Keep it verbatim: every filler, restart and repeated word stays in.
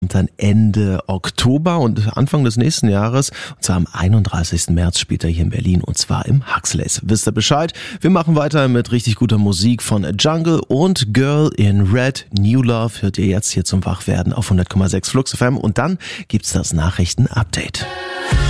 Und dann Ende Oktober und Anfang des nächsten Jahres, und zwar am einunddreißigsten März später hier in Berlin, und zwar im Huxleys. Wisst ihr Bescheid? Wir machen weiter mit richtig guter Musik von Jungle und Girl in Red. New Love hört ihr jetzt hier zum Wachwerden auf hundert Komma sechs Flux F M, und dann gibt's das Nachrichten-Update.